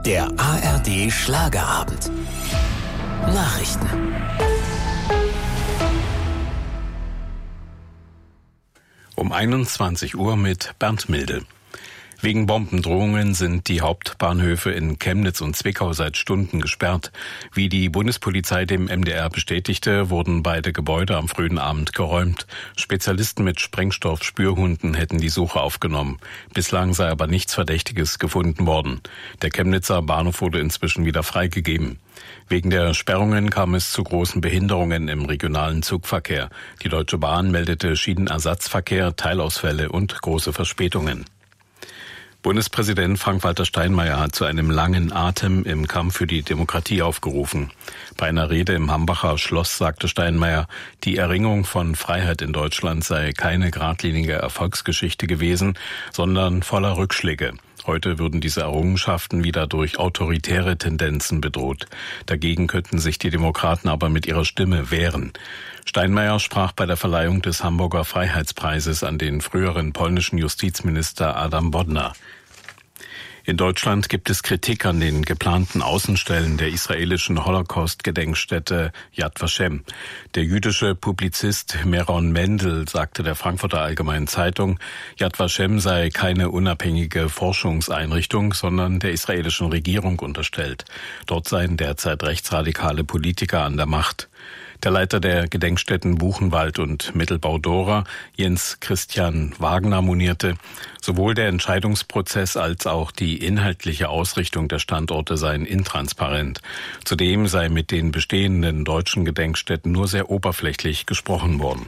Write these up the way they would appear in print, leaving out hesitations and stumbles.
Der ARD Schlagerabend. Nachrichten. Um 21 Uhr mit Bernd Milde. Wegen Bombendrohungen sind die Hauptbahnhöfe in Chemnitz und Zwickau seit Stunden gesperrt. Wie die Bundespolizei dem MDR bestätigte, wurden beide Gebäude am frühen Abend geräumt. Spezialisten mit Sprengstoff-Spürhunden hätten die Suche aufgenommen. Bislang sei aber nichts Verdächtiges gefunden worden. Der Chemnitzer Bahnhof wurde inzwischen wieder freigegeben. Wegen der Sperrungen kam es zu großen Behinderungen im regionalen Zugverkehr. Die Deutsche Bahn meldete Schienenersatzverkehr, Teilausfälle und große Verspätungen. Bundespräsident Frank-Walter Steinmeier hat zu einem langen Atem im Kampf für die Demokratie aufgerufen. Bei einer Rede im Hambacher Schloss sagte Steinmeier, die Erringung von Freiheit in Deutschland sei keine geradlinige Erfolgsgeschichte gewesen, sondern voller Rückschläge. Heute würden diese Errungenschaften wieder durch autoritäre Tendenzen bedroht. Dagegen könnten sich die Demokraten aber mit ihrer Stimme wehren. Steinmeier sprach bei der Verleihung des Hamburger Freiheitspreises an den früheren polnischen Justizminister Adam Bodnar. In Deutschland gibt es Kritik an den geplanten Außenstellen der israelischen Holocaust-Gedenkstätte Yad Vashem. Der jüdische Publizist Meron Mendel sagte der Frankfurter Allgemeinen Zeitung, Yad Vashem sei keine unabhängige Forschungseinrichtung, sondern der israelischen Regierung unterstellt. Dort seien derzeit rechtsradikale Politiker an der Macht. Der Leiter der Gedenkstätten Buchenwald und Mittelbau-Dora, Jens Christian Wagner, monierte, sowohl der Entscheidungsprozess als auch die inhaltliche Ausrichtung der Standorte seien intransparent. Zudem sei mit den bestehenden deutschen Gedenkstätten nur sehr oberflächlich gesprochen worden.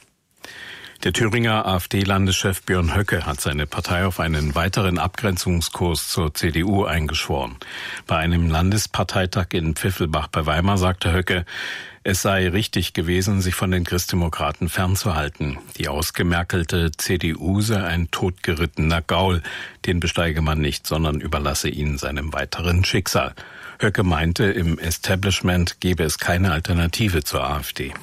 Der Thüringer AfD-Landeschef Björn Höcke hat seine Partei auf einen weiteren Abgrenzungskurs zur CDU eingeschworen. Bei einem Landesparteitag in Pfiffelbach bei Weimar sagte Höcke, es sei richtig gewesen, sich von den Christdemokraten fernzuhalten. Die ausgemerkelte CDU sei ein totgerittener Gaul. Den besteige man nicht, sondern überlasse ihn seinem weiteren Schicksal. Höcke meinte, im Establishment gebe es keine Alternative zur AfD.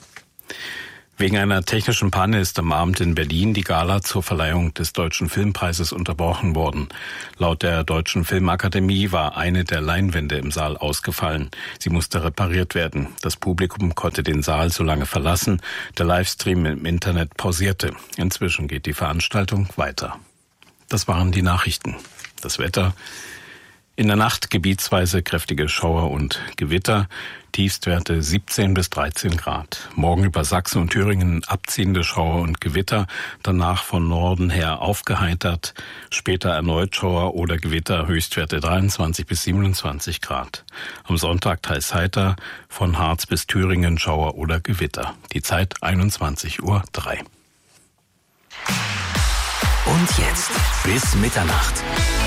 Wegen einer technischen Panne ist am Abend in Berlin die Gala zur Verleihung des Deutschen Filmpreises unterbrochen worden. Laut der Deutschen Filmakademie war eine der Leinwände im Saal ausgefallen. Sie musste repariert werden. Das Publikum konnte den Saal so lange verlassen. Der Livestream im Internet pausierte. Inzwischen geht die Veranstaltung weiter. Das waren die Nachrichten. Das Wetter. In der Nacht gebietsweise kräftige Schauer und Gewitter, Tiefstwerte 17 bis 13 Grad. Morgen über Sachsen und Thüringen abziehende Schauer und Gewitter, danach von Norden her aufgeheitert, später erneut Schauer oder Gewitter, Höchstwerte 23 bis 27 Grad. Am Sonntag teils heiter, von Harz bis Thüringen Schauer oder Gewitter. Die Zeit 21:03 Uhr. Und jetzt bis Mitternacht.